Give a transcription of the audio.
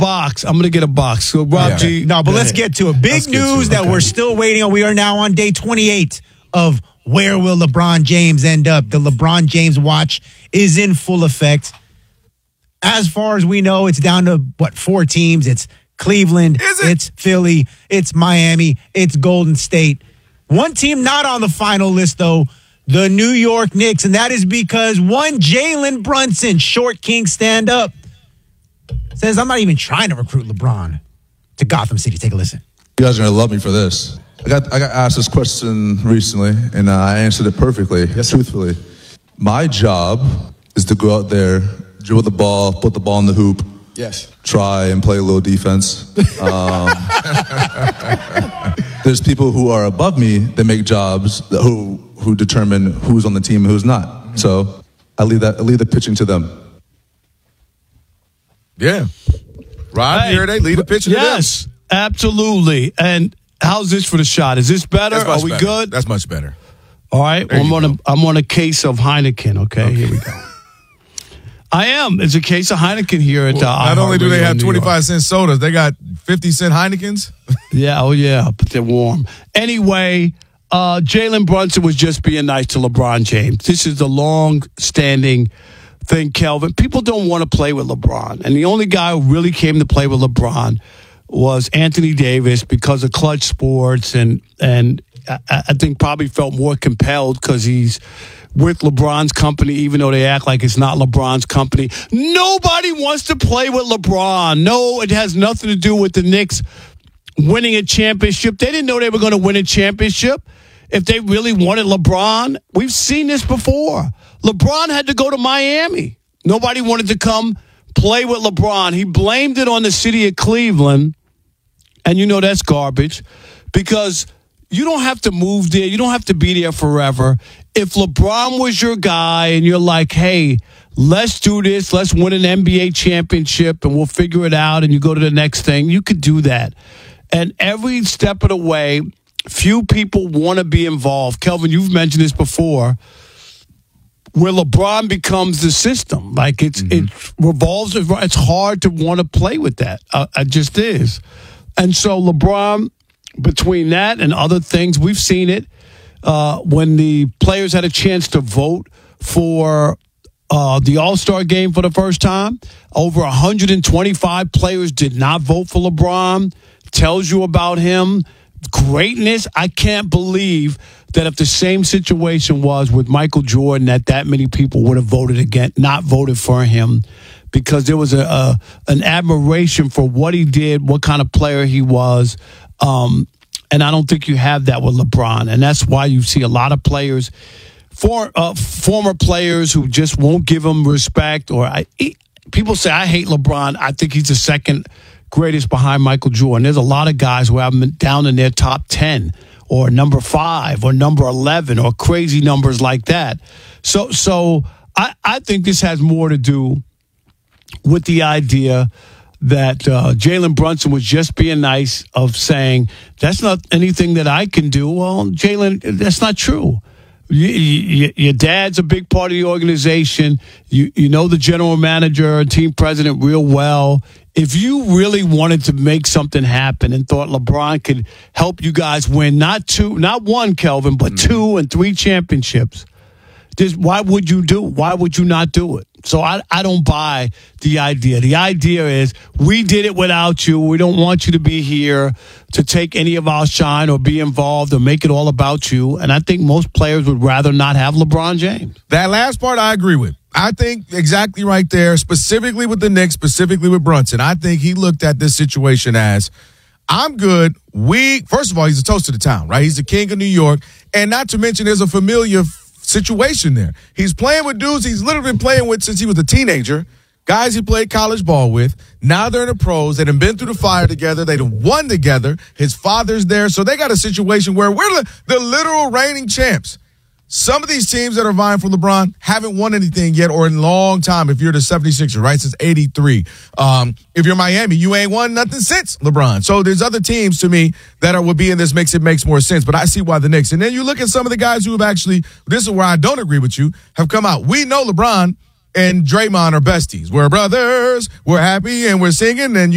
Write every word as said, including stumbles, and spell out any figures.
box. I'm going to get a box. So, Rob yeah. G. No, but let's get to it. Big Let's news to it. that Okay. we're still waiting on. We are now on day twenty-eight of where will LeBron James end up. The LeBron James watch is in full effect. As far as we know, it's down to, what, four teams. It's Cleveland, Is it? it's Philly, it's Miami, it's Golden State. One team not on the final list, though, the New York Knicks, and that is because one Jalen Brunson, short king stand up, says, I'm not even trying to recruit LeBron to Gotham City. Take a listen. You guys are gonna love me for this. I got I got asked this question recently, and uh, I answered it perfectly, yes, truthfully. My job is to go out there, dribble the ball, put the ball in the hoop, Yes. try and play a little defense. Um, there's people who are above me that make jobs that, who who determine who's on the team and who's not. So I leave that I leave the pitching to them. Yeah. Rob, Hey, here they lead the pitch to them. Yes, absolutely. And how's this for the shot? Is this better? That's much Are we better. good? That's much better. All right. There I'm you on go. a I'm on a case of Heineken. Okay, Okay. here we go. I am. It's a case of Heineken here at. Well, Uh, not only do they iHeartRadio have in New York. twenty-five cent sodas, they got fifty cent Heinekens. Yeah, oh yeah, but they're warm. Anyway, uh, Jalen Brunson was just being nice to LeBron James. This is the long-standing thing, Kelvin. People don't want to play with LeBron, and the only guy who really came to play with LeBron was Anthony Davis because of Clutch Sports, and and I, I think probably felt more compelled because he's with LeBron's company, even though they act like it's not LeBron's company. Nobody wants to play with LeBron. No, it has nothing to do with the Knicks winning a championship. They didn't know they were going to win a championship if they really wanted LeBron. We've seen this before. LeBron had to go to Miami. Nobody wanted to come play with LeBron. He blamed it on the city of Cleveland, and you know that's garbage because you don't have to move there. You don't have to be there forever. If LeBron was your guy and you're like, hey, let's do this, let's win an N B A championship and we'll figure it out and you go to the next thing, you could do that. And every step of the way, few people want to be involved. Kelvin, you've mentioned this before, where LeBron becomes the system. Like it's mm-hmm. it revolves, it's hard to want to play with that. Uh, it just is. And so LeBron, between that and other things, we've seen it uh, when the players had a chance to vote for uh, the All-Star game for the first time. Over one hundred twenty-five players did not vote for LeBron. Tells you about him. Greatness. I can't believe that if the same situation was with Michael Jordan, that that many people would have voted again, not voted for him, because there was a, a an admiration for what he did, what kind of player he was. Um, and I don't think you have that with LeBron. And that's why you see a lot of players, for, uh, former players who just won't give him respect. Or I, he, people say, I hate LeBron. I think he's the second greatest behind Michael Jordan. There's a lot of guys who have him down in their top ten or number five or number eleven or crazy numbers like that. So, so I, I think this has more to do with the idea that uh, Jalen Brunson was just being nice of saying, that's not anything that I can do. Well, Jalen, that's not true. You, you, your dad's a big part of the organization. You, you know the general manager, team president real well. If you really wanted to make something happen and thought LeBron could help you guys win, not two, not one, Kelvin, but mm-hmm. two and three championships, just why would you do? Why would you not do it? So I, I don't buy the idea. The idea is we did it without you. We don't want you to be here to take any of our shine or be involved or make it all about you. And I think most players would rather not have LeBron James. That last part I agree with. I think exactly right there, specifically with the Knicks, specifically with Brunson. I think he looked at this situation as, I'm good. We, first of all, he's a toast to the town, right? He's the king of New York. And not to mention there's a familiar situation there. He's playing with dudes he's literally been playing with since he was a teenager, guys he played college ball with. Now they're in the pros. They've been through the fire together. They've won together. His father's there. So they got a situation where we're the literal reigning champs. Some of these teams that are vying for LeBron haven't won anything yet or in a long time. If you're the seventy-sixers, right, since eighty-three. Um, if you're Miami, you ain't won nothing since LeBron. So there's other teams to me that are, would be in this mix. It makes more sense. But I see why the Knicks. And then you look at some of the guys who have actually, this is where I don't agree with you, have come out. We know LeBron and Draymond are besties. We're brothers. We're happy and we're singing. And you